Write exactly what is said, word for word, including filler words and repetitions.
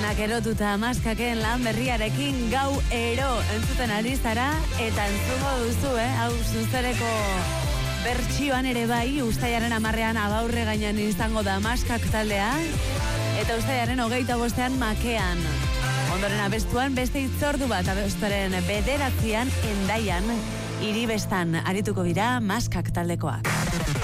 Denak erotuta maskaken lan berriarekin gau ero entzuten ari zara eta entzuko duzu, eh? Hau zuzereko bertsioan ere bai, ustaiaren amarrean abaurre gainean izango da maskak taldea eta ustaiaren hogeita bostean makean. Ondoren abestuan beste itzordu bat abestuaren bederatzian Endaian, hiri bestan arituko dira maskak taldekoak.